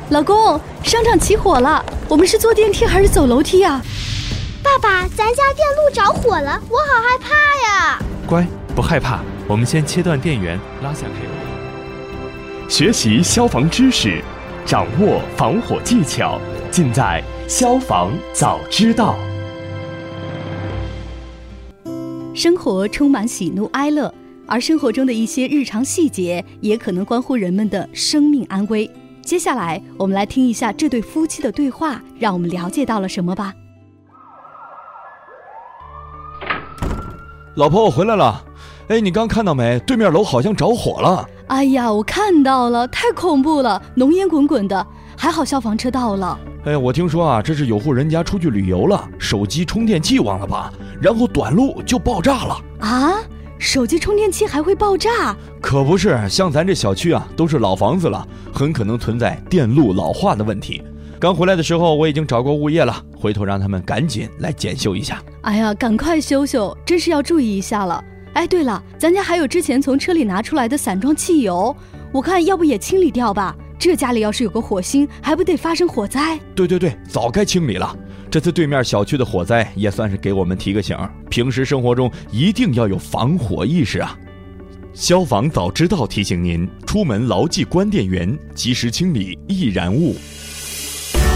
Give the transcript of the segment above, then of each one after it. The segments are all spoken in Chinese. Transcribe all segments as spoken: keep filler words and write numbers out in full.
老公，商场起火了，我们是坐电梯还是走楼梯啊？ 爸爸，咱家电路着火了，我好害怕呀！ 乖，不害怕，我们先切断电源，拉下开关。学习消防知识，掌握防火技巧，尽在消防早知道。 生活充满喜怒哀乐，而生活中的一些日常细节也可能关乎人们的生命安危。接下来我们来听一下这对夫妻的对话，让我们了解到了什么吧。 老婆，我回来了。哎，你刚看到没？对面楼好像着火了。 哎呀，我看到了，太恐怖了，浓烟滚滚的，还好消防车到了。 哎，我听说啊，这是有户人家出去旅游了，手机充电器忘了拔，然后短路就爆炸了。 啊？手机充电器还会爆炸？ 可不是，像咱这小区啊，都是老房子了，很可能存在电路老化的问题。刚回来的时候，我已经找过物业了，回头让他们赶紧来检修一下。 哎呀，赶快修修，真是要注意一下了。哎，对了，咱家还有之前从车里拿出来的散装汽油，我看要不也清理掉吧？这家里要是有个火星，还不得发生火灾？ 对对对，早该清理了。这次对面小区的火灾也算是给我们提个醒，平时生活中一定要有防火意识啊。 消防早知道提醒您，出门牢记关电源，及时清理易燃物。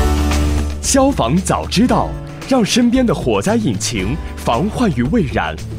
消防早知道，让身边的火灾引擎防患于未然。